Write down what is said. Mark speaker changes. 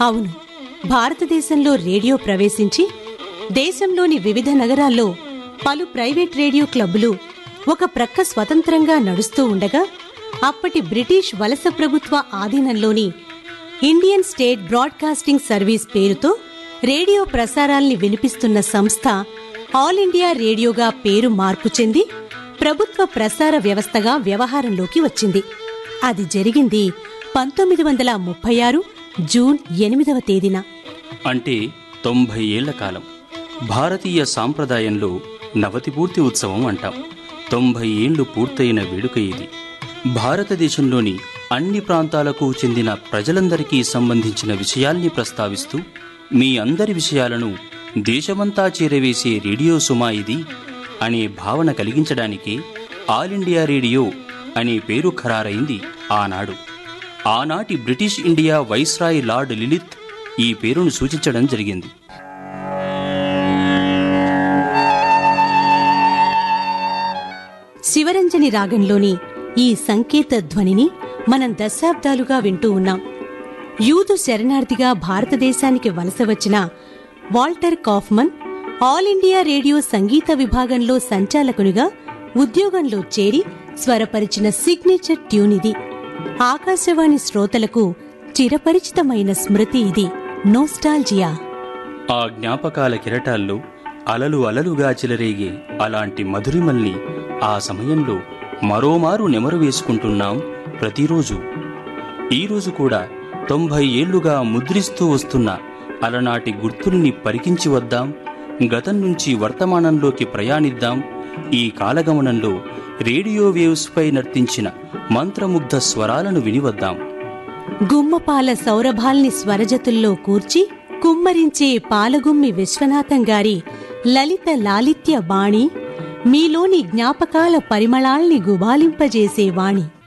Speaker 1: అవును, భారతదేశంలో రేడియో ప్రవేశించి దేశంలోని వివిధ నగరాల్లో పలు ప్రైవేట్ రేడియో క్లబ్బులు ఒక ప్రక్క స్వతంత్రంగా నడుస్తూ ఉండగా, అప్పటి బ్రిటిష్ వలస ప్రభుత్వ ఆధీనంలోని ఇండియన్ స్టేట్ బ్రాడ్కాస్టింగ్ సర్వీస్ పేరుతో రేడియో ప్రసారాల్ని వినిపిస్తున్న సంస్థ ఆల్ ఇండియా రేడియోగా పేరు మార్పు చెంది ప్రభుత్వ ప్రసార వ్యవస్థగా వ్యవహారంలోకి వచ్చింది. అది జరిగింది 1936 జూన్ 8వ తేదీన.
Speaker 2: అంటే 90 ఏళ్ల కాలం. భారతీయ సాంప్రదాయంలో నవతిపూర్తి ఉత్సవం అంటాం. 90 ఏళ్లు పూర్తయిన వేడుక ఇది. భారతదేశంలోని అన్ని ప్రాంతాలకు చెందిన ప్రజలందరికీ సంబంధించిన విషయాల్ని ప్రస్తావిస్తూ మీ అందరి విషయాలను దేశమంతా చేరవేసే రేడియో సుమా ఇది అనే భావన కలిగించడానికి ఆల్ ఇండియా రేడియో అనే పేరు ఖరారైంది ఆనాడు. ఆనాటి British India viceroy lord Lilith ఈ పేరును సూచించడం జరిగింది.
Speaker 1: శివరంజని రాగంలోని ఈ సంకేత ధ్వనిని మనం దశాబ్దాలుగా వింటూ ఉన్నాం. యూదు శరణార్థిగా భారతదేశానికి వలస వచ్చిన Walter Kaufmann all India radio సంగీత విభాగంలో సంచాలకునిగా ఉద్యోగంలో చేరి స్వరపరిచిన సిగ్నేచర్ ట్యూన్ ఇది. ఆకాశవాణి శ్రోతలకు చిరపరిచితమైన స్మృతి ఇది. నోస్టాల్జియా.
Speaker 2: ఆ జ్ఞాపకాల కిరటాల్లో అలలు అలలుగా చెలరేగే అలాంటి మధురిమల్ని ఆ సమయంలో మరోమారు నెమరు వేసుకుంటున్నాం ప్రతిరోజు. ఈరోజు కూడా 90 ఏళ్లుగా ముద్రిస్తూ వస్తున్న అలనాటి గుర్తుల్ని పరికించి వద్దాం. గతం నుంచి వర్తమానంలోకి ప్రయాణిద్దాం. ఈ కాలగమనంలో రేడియో వేవ్స్ పై నర్తించిన మంత్రముగ్ధ స్వరాలను వినివద్దాం.
Speaker 1: గుమ్మపాల సౌరభాల్ని స్వరజతుల్లో కూర్చి కుమ్మరించే పాలగుమ్మి విశ్వనాథం గారి లలిత లాలిత్య బాణి, మీలోని జ్ఞాపకాల పరిమళాల్ని గుబాలింపజేసే వాణి.